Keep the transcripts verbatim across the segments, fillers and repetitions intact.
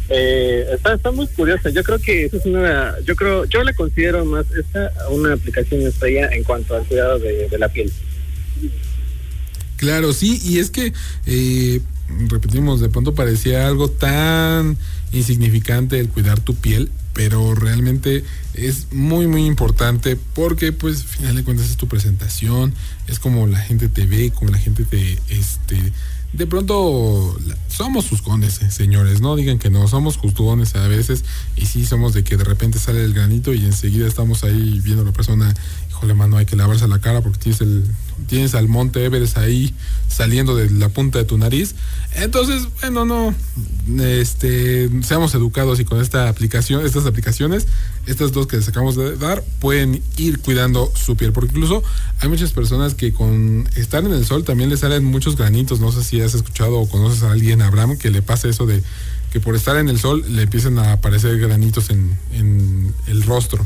Eh, está, está muy curiosa. Yo creo que esa es una, yo creo, yo la considero más esta una aplicación estrella en cuanto al cuidado de, de la piel. Claro, sí, y es que eh, repetimos, de pronto parecía algo tan insignificante el cuidar tu piel, pero realmente es muy muy importante porque pues al final de cuentas es tu presentación, es como la gente te ve, como la gente te este de pronto somos juzgones, eh, señores, no digan que no, somos juzgones a veces, y sí somos de que de repente sale el granito y enseguida estamos ahí viendo a la persona, híjole mano, hay que lavarse la cara porque tienes el tienes al Monte Everest ahí saliendo de la punta de tu nariz. Entonces, bueno, no, este, seamos educados, y con esta aplicación, estas aplicaciones, estas dos que les acabamos de dar, pueden ir cuidando su piel, porque incluso hay muchas personas que con estar en el sol también les salen muchos granitos. No sé si has escuchado o conoces a alguien, Abraham, que le pase eso de que por estar en el sol le empiezan a aparecer granitos en, en el rostro.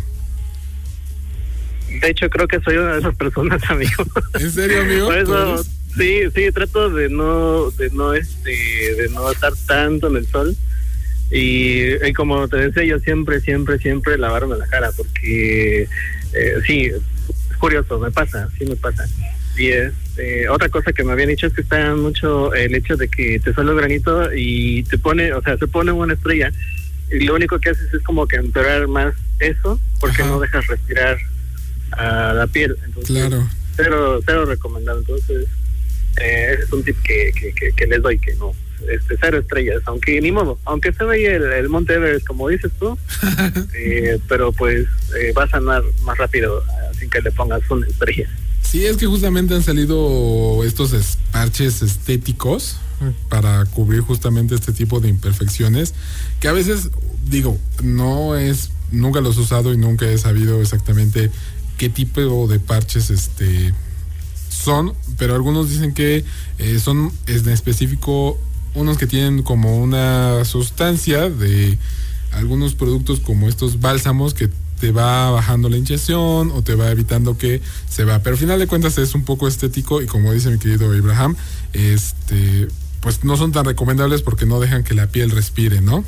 De hecho, creo que soy una de esas personas, amigo. ¿En serio, amigo? Por eso, sí, sí, trato de no, de no, este, de no estar tanto en el sol. Y, y como te decía, yo siempre, siempre, siempre lavarme la cara, porque eh, sí, es curioso, me pasa, sí me pasa. Y este, otra cosa que me habían dicho es que está mucho el hecho de que te sale un granito y te pone, o sea, se pone una estrella, y lo único que haces es como que empeorar más eso, porque Ajá. no dejas respirar a la piel. Entonces, claro. Cero, cero recomendado. Entonces, eh, ese es un tip que, que, que, que les doy, que no, este, cero estrellas, aunque ni modo, aunque se vaya el, el Monte Everest, como dices tú, eh, pero pues eh, va a sanar más rápido sin que le pongas una estrella. Sí, es que justamente han salido estos parches estéticos para cubrir justamente este tipo de imperfecciones, que a veces, digo, no es, nunca los he usado y nunca he sabido exactamente qué tipo de parches este son, pero algunos dicen que eh, son en específico unos que tienen como una sustancia de algunos productos como estos bálsamos que te va bajando la hinchazón o te va evitando que se va, pero al final de cuentas es un poco estético, y como dice mi querido Abraham, este pues no son tan recomendables porque no dejan que la piel respire, ¿no?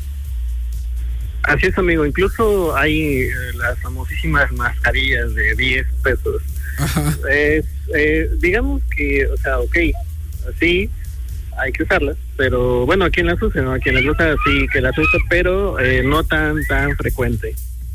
Así es, amigo. Incluso hay eh, las famosísimas mascarillas de diez pesos. Ajá. Es, eh, digamos que, o sea, ok, sí, hay que usarlas, pero bueno, a quien las use, ¿no? A quien las usa, sí, que las use, pero eh, no tan, tan frecuente.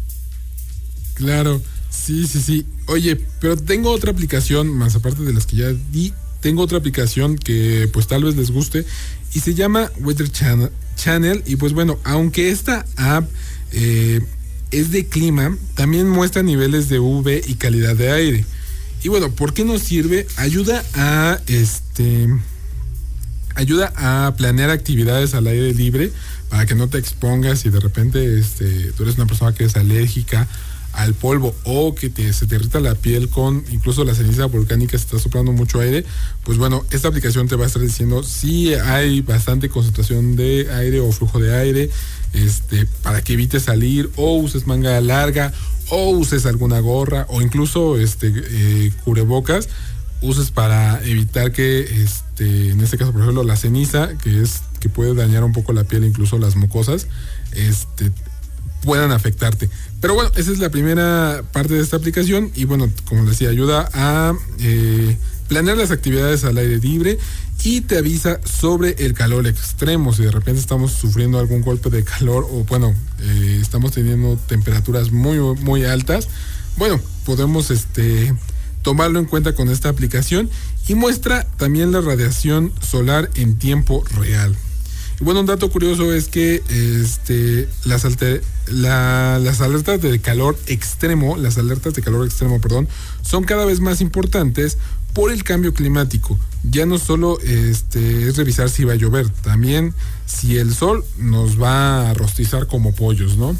Claro, sí, sí, sí. Oye, pero tengo otra aplicación, más aparte de las que ya di, tengo otra aplicación que pues tal vez les guste, y se llama Weather Channel. Channel, y pues bueno, aunque esta app eh, es de clima, también muestra niveles de U V y calidad de aire. Y bueno, ¿por qué nos sirve? Ayuda a este ayuda a planear actividades al aire libre para que no te expongas y de repente este tú eres una persona que es alérgica al polvo o que te, se te irrita la piel con incluso la ceniza volcánica, se está soplando mucho aire. Pues bueno, esta aplicación te va a estar diciendo si hay bastante concentración de aire o flujo de aire, este, para que evites salir o uses manga larga o uses alguna gorra o incluso este eh, cubrebocas uses para evitar que este en este caso por ejemplo la ceniza, que es que puede dañar un poco la piel, incluso las mucosas, este puedan afectarte. Pero bueno, esa es la primera parte de esta aplicación, y bueno, como les decía, ayuda a eh, planear las actividades al aire libre y te avisa sobre el calor extremo. Si de repente estamos sufriendo algún golpe de calor o bueno, eh, estamos teniendo temperaturas muy muy altas, bueno, podemos este tomarlo en cuenta con esta aplicación, y muestra también la radiación solar en tiempo real. Y bueno, un dato curioso es que este las alter, la, las alertas de calor extremo, las alertas de calor extremo, perdón, son cada vez más importantes por el cambio climático. Ya no solo este es revisar si va a llover, también si el sol nos va a rostizar como pollos, ¿no?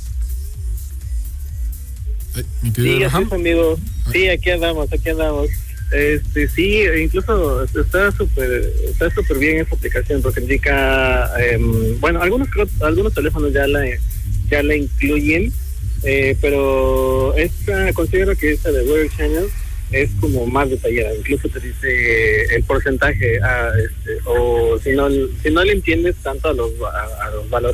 Eh, ¿mi sí, así es, amigo. Sí, aquí andamos, aquí andamos. Este sí, incluso está súper está súper bien esa aplicación porque indica eh, bueno, algunos algunos teléfonos ya la ya la incluyen, eh, pero esta considero que esta de Weather Channel es como más detallada, incluso te dice el porcentaje, ah, este, o si no si no le entiendes tanto a los a, a los valores